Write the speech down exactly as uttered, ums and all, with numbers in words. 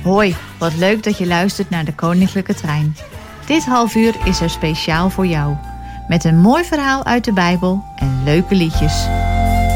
Hoi, wat leuk dat je luistert naar de Koninklijke Trein. Dit half uur is er speciaal voor jou. Met een mooi verhaal uit de Bijbel en leuke liedjes.